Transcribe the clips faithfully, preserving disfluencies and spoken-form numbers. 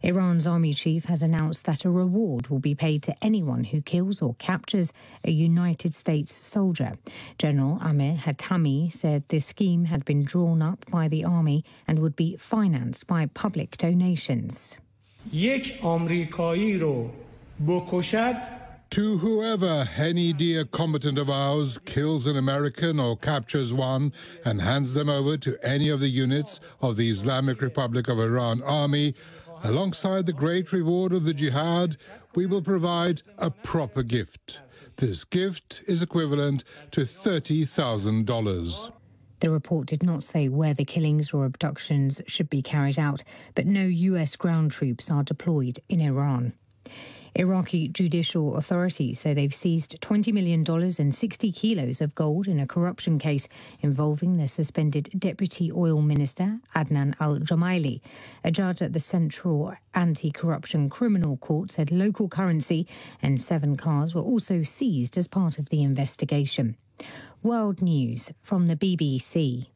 Iran's army chief has announced that a reward will be paid to anyone who kills or captures a United States soldier. General Amir Hatami said the scheme had been drawn up by the army and would be financed by public donations. یک آمریکایی رو بکشد. To whoever any dear combatant of ours kills an American or captures one and hands them over to any of the units of the Islamic Republic of Iran Army, alongside the great reward of the jihad, we will provide a proper gift. This gift is equivalent to thirty thousand dollars. The report did not say where the killings or abductions should be carried out, but no U S ground troops are deployed in Iran. Iraqi judicial authorities say they've seized twenty million dollars and sixty kilos of gold in a corruption case involving the suspended Deputy Oil Minister Adnan al-Jumaili. A judge at the Central Anti-Corruption Criminal Court said local currency and seven cars were also seized as part of the investigation. World News from the B B C.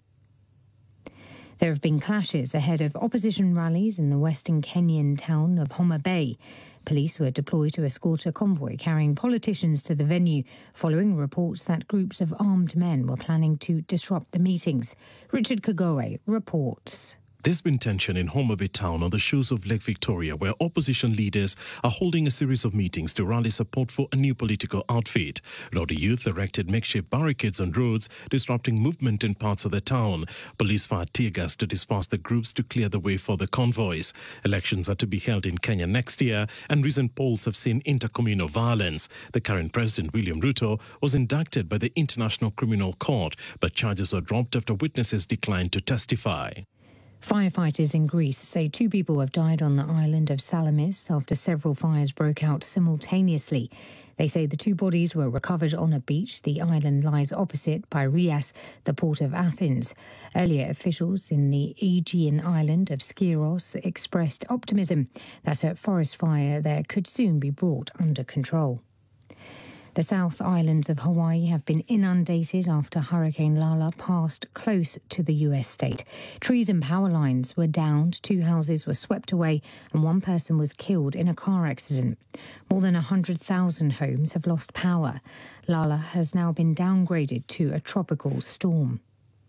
There have been clashes ahead of opposition rallies in the western Kenyan town of Homa Bay. Police were deployed to escort a convoy carrying politicians to the venue, following reports that groups of armed men were planning to disrupt the meetings. Richard Kagoe reports. There's been tension in Homa Bay town on the shores of Lake Victoria, where opposition leaders are holding a series of meetings to rally support for a new political outfit. Rowdy youth erected makeshift barricades on roads, disrupting movement in parts of the town. Police fired tear gas to disperse the groups to clear the way for the convoys. Elections are to be held in Kenya next year, and recent polls have seen intercommunal violence. The current president, William Ruto, was indicted by the International Criminal Court, but charges were dropped after witnesses declined to testify. Firefighters in Greece say two people have died on the island of Salamis after several fires broke out simultaneously. They say the two bodies were recovered on a beach. The island lies opposite Piraeus, the port of Athens. Earlier, officials in the Aegean island of Skiros expressed optimism that a forest fire there could soon be brought under control. The South Islands of Hawaii have been inundated after Hurricane Lala passed close to the U S state. Trees and power lines were downed, two houses were swept away, and one person was killed in a car accident. More than one hundred thousand homes have lost power. Lala has now been downgraded to a tropical storm.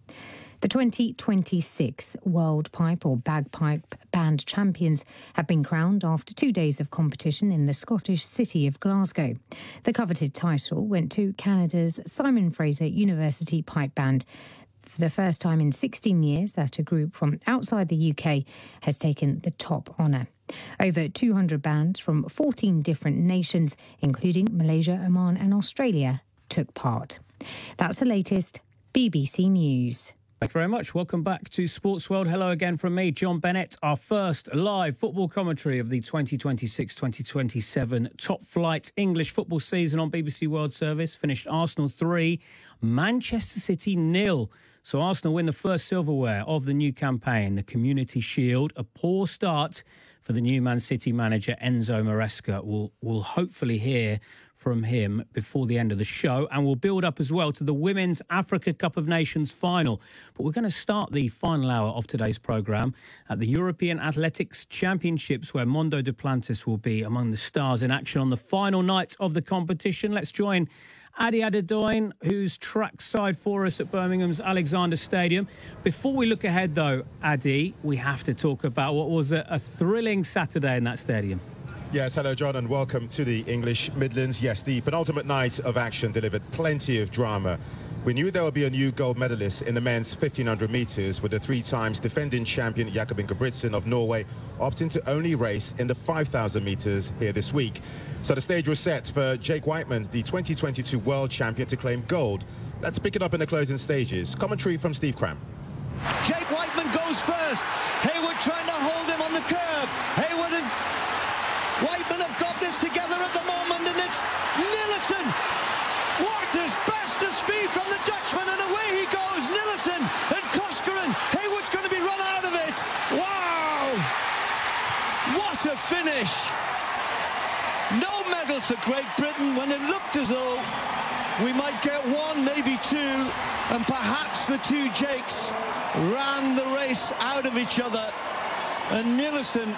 The twenty twenty-six World Pipe or Bagpipe Band champions have been crowned after two days of competition in the Scottish city of Glasgow. The coveted title went to Canada's Simon Fraser University Pipe Band, for the first time in sixteen years that a group from outside the U K has taken the top honour. Over two hundred bands from fourteen different nations, including Malaysia, Oman and Australia, took part. That's the latest B B C News. Thank you very much. Welcome back to Sports World. Hello again from me, John Bennett. Our first live football commentary of the twenty twenty-six twenty twenty-seven top flight English football season on B B C World Service. Finished Arsenal three, Manchester City nil. So Arsenal win the first silverware of the new campaign, the Community Shield. A poor start for the new Man City manager, Enzo Maresca. We'll, we'll hopefully hear from him before the end of the show, and we'll build up as well to the Women's Africa Cup of Nations final. But we're going to start the final hour of today's programme at the European Athletics Championships, where Mondo Duplantis will be among the stars in action on the final night of the competition. Let's join Adi Adedoyin, who's trackside for us at Birmingham's Alexander Stadium. Before we look ahead, though, Adi, we have to talk about what was a, a thrilling Saturday in that stadium. Yes, hello, John, and welcome to the English Midlands. Yes, the penultimate night of action delivered plenty of drama. We knew there would be a new gold medalist in the men's fifteen hundred metres, with the three times defending champion Jakob Ingebrigtsen of Norway opting to only race in the five thousand metres here this week. So the stage was set for Jake Whiteman, the twenty twenty-two world champion, to claim gold. Let's pick it up in the closing stages. Commentary from Steve Cram. Jake Whiteman goes first. Hayward trying to hold him on the curb. Hayward and Whiteman have got this together at the moment, and it's Nilsson. What is best of speed from the Dutchman, and away he goes. Nilsson and Koskeren. Hayward's going to be run out of it. Wow! What a finish. No medal for Great Britain when it looked as though we might get one, maybe two, and perhaps the two Jakes ran the race out of each other. And Nilsson